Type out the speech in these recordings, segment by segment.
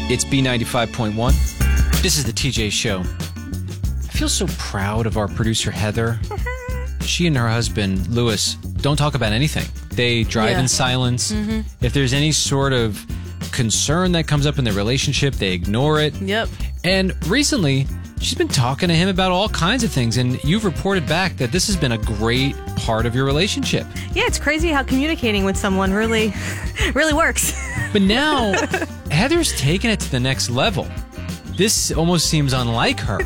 It's B95.1. This is the TJ Show. I feel so proud of our producer, Heather. She and her husband, Lewis, don't talk about anything. They drive in silence. If there's any sort of concern that comes up in their relationship, they ignore it. Yep. And recently, she's been talking to him about all kinds of things, and you've reported back that this has been a great part of your relationship. Yeah, it's crazy how communicating with someone really works. But now, Heather's taken it to the next level. This almost seems unlike her.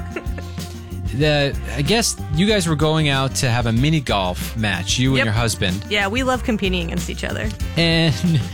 I guess you guys were going out to have a mini golf match, you and your husband. Yeah, we love competing against each other. And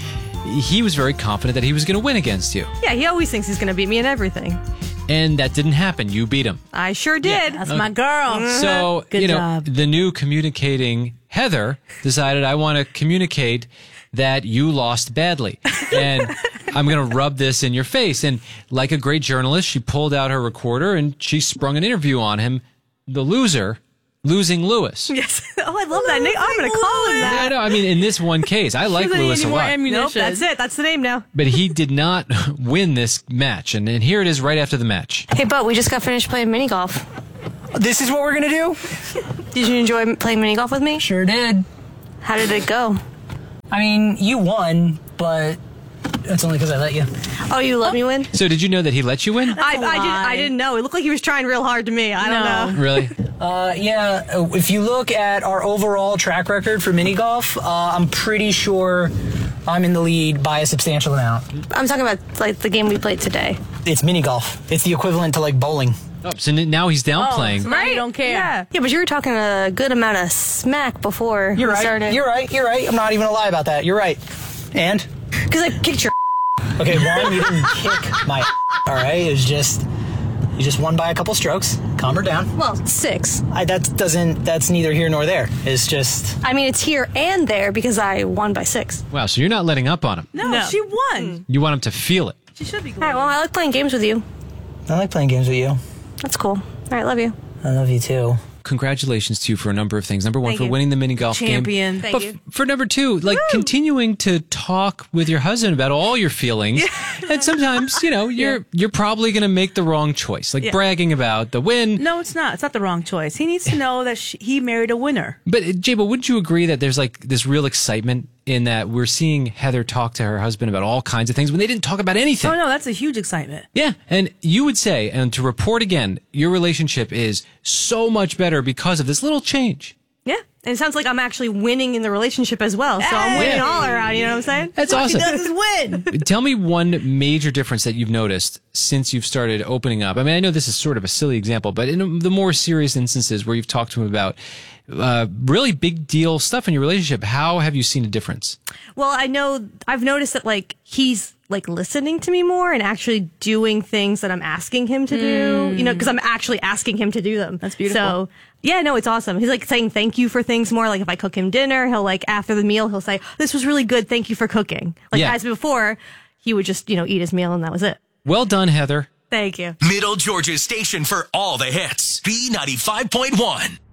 he was very confident that he was going to win against you. Yeah, he always thinks he's going to beat me in everything. And that didn't happen. You beat him. I sure did. That's my girl. So, Good job. the new communicating Heather decided, I want to communicate that you lost badly. And I'm going to rub this in your face. And like a great journalist, she pulled out her recorder and she sprung an interview on him, the loser, losing Lewis. Yes. Oh, I love that name. I'm going to call him that. I know. I mean, in this one case, I like Lewis a lot. Nope, that's it. That's the name now. But he did not win this match. And here it is right after the match. Hey, Bud, we just got finished playing mini golf. This is what we're gonna do? Did you enjoy playing mini golf with me? Sure did. How did it go? I mean, you won, but that's only because I let you. Oh, you let me win? So did you know that he let you win? I didn't know. It looked like he was trying real hard to me. I don't know. Really? Yeah, if you look at our overall track record for mini golf, I'm pretty sure I'm in the lead by a substantial amount. I'm talking about, like, the game we played today. It's mini golf. It's the equivalent to, like, bowling. Oh, so now he's downplaying. So now you don't care. Yeah, but you were talking a good amount of smack before You're we right. started. You're right. I'm not even gonna lie about that. You're right. And? Because I kicked your Okay, one, you didn't kick my all right? It was just, you just won by a couple strokes. Calm her down. Well, 6. That's neither here nor there. It's just... I mean, it's here and there because I won by 6. Wow, so you're not letting up on him. No, she won. You want him to feel it. She should be All right, well, I like playing games with you. I like playing games with you. That's cool. All right, love you. I love you too. Congratulations to you for a number of things. Number one, Thank for you. winning the mini golf Champion. game. Thank you. For number two, like continuing to talk with your husband about all your feelings. And sometimes, you're probably going to make the wrong choice, like bragging about the win. No, it's not. It's not the wrong choice. He needs to know that he married a winner. But Jayba, wouldn't you agree that there's like this real excitement in that we're seeing Heather talk to her husband about all kinds of things when they didn't talk about anything? Oh, no, that's a huge excitement. Yeah, and you would say, and to report again, your relationship is so much better because of this little change. Yeah. And it sounds like I'm actually winning in the relationship as well. So I'm winning all around. You know what I'm saying? That's All awesome. she does is win. Tell me one major difference that you've noticed since you've started opening up. I mean, I know this is sort of a silly example, but in the more serious instances where you've talked to him about really big deal stuff in your relationship, how have you seen a difference? Well, I've noticed that like he's like listening to me more and actually doing things that I'm asking him to do, because I'm actually asking him to do them. That's beautiful. So yeah, no, it's awesome. He's like saying thank you for things more. Like if I cook him dinner, he'll like after the meal, he'll say, this was really good. Thank you for cooking. Like as before, he would just, eat his meal and that was it. Well done, Heather. Thank you. Middle Georgia's station for all the hits. B95.1.